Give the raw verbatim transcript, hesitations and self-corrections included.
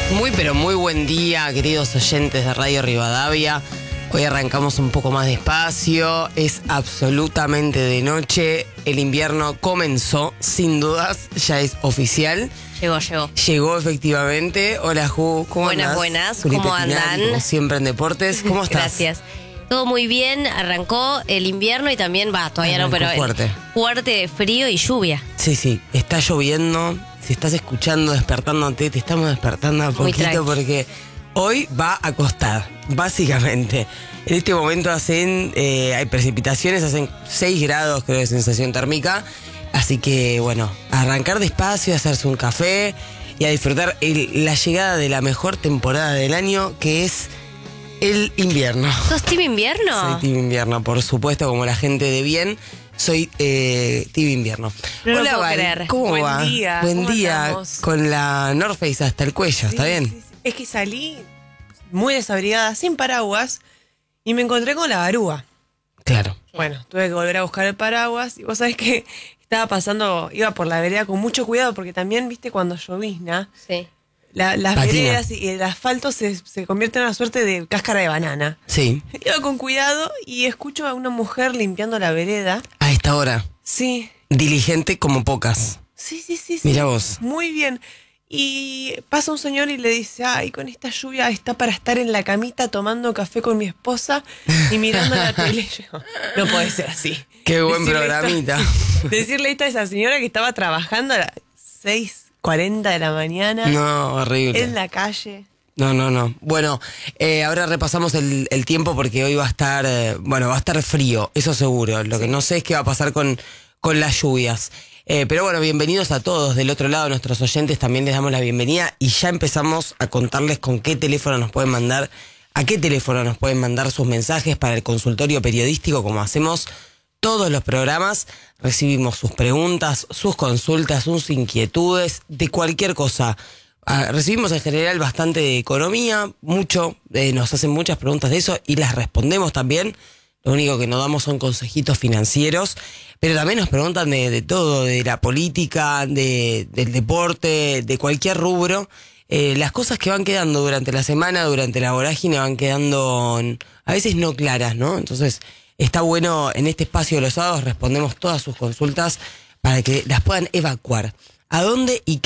Muy pero muy buen día, queridos oyentes de Radio Rivadavia. Hoy arrancamos un poco más despacio, es absolutamente de noche, el invierno comenzó, sin dudas, ya es oficial. Llegó, llegó. Llegó efectivamente. Hola Ju, ¿cómo Buenas, andás? buenas, Julieta ¿cómo Pinal, andan? como siempre en deportes, ¿cómo estás? Gracias. Todo muy bien, arrancó el invierno y también va, todavía Arrancó no, pero el fuerte. fuerte frío y lluvia. Sí, sí, está lloviendo. Si estás escuchando, despertándote, te estamos despertando a Muy poquito tranqui. porque hoy va a costar, básicamente. En este momento hacen, eh, hay precipitaciones, hacen seis grados creo de sensación térmica. Así que bueno, a arrancar despacio, a hacerse un café y a disfrutar el- la llegada de la mejor temporada del año, que es el invierno. ¿Sos team invierno? Soy team invierno, por supuesto, como la gente de bien. Soy eh, team invierno. No lo Hola, puedo Val, creer. ¿cómo Buen va? día, Buen ¿cómo día, andamos? con la North Face hasta el cuello, ¿está Sí, bien? sí, sí. Es que salí muy desabrigada, sin paraguas, y me encontré con la garúa. Claro. Bueno, tuve que volver a buscar el paraguas, y vos sabés que estaba pasando, iba por la vereda con mucho cuidado, porque también, viste, cuando llovizna, Sí. la- las Patina. veredas y el asfalto se, se convierte en una suerte de cáscara de banana. Sí, Iba con cuidado y escucho a una mujer limpiando la vereda. a esta hora. Sí, Diligente como pocas. sí, sí, sí. sí. Mirá vos. Muy bien. Y pasa un señor y le dice, ay, con esta lluvia está para estar en la camita tomando café con mi esposa y mirando la tele. Yo, no puede ser así. Qué buen Decirle programita. esto- decirle esto a esa señora que estaba trabajando a las seis cuarenta de la mañana No, horrible. en la calle. No, no, no. Bueno, eh, ahora repasamos el, el tiempo porque hoy va a estar, eh, bueno, va a estar frío, eso seguro. Lo que no sé es qué va a pasar con, con las lluvias. Eh, pero bueno, bienvenidos a todos. Del otro lado, nuestros oyentes también les damos la bienvenida y ya empezamos a contarles con qué teléfono nos pueden mandar, a qué teléfono nos pueden mandar sus mensajes para el consultorio periodístico, como hacemos todos los programas. Recibimos sus preguntas, sus consultas, sus inquietudes, de cualquier cosa. Ah, recibimos en general bastante de economía, mucho, eh, nos hacen muchas preguntas de eso y las respondemos también. Lo único que nos damos son consejitos financieros, pero también nos preguntan de, de todo, de la política, de, del deporte, de cualquier rubro. Eh, las cosas que van quedando durante la semana, durante la vorágine, van quedando mm, a veces no claras, ¿no? Entonces está bueno, en este espacio de los sábados respondemos todas sus consultas para que las puedan evacuar. ¿A dónde y qué